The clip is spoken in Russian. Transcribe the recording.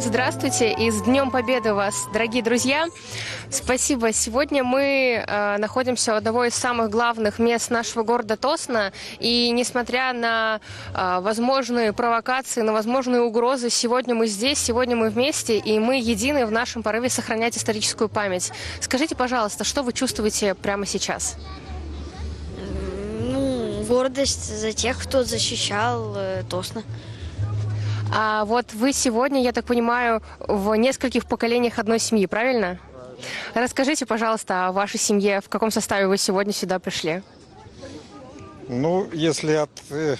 Здравствуйте и с Днем Победы вас, дорогие друзья! Спасибо. Сегодня мы находимся у одного из самых главных мест нашего города Тосно. И несмотря на возможные провокации, на возможные угрозы, сегодня мы здесь, сегодня мы вместе, и мы едины в нашем порыве сохранять историческую память. Скажите, пожалуйста, что вы чувствуете прямо сейчас? Гордость за тех, кто защищал Тосно. А вот вы сегодня, я так понимаю, в нескольких поколениях одной семьи, правильно? Расскажите, пожалуйста, о вашей семье, в каком составе вы сегодня сюда пришли? Если от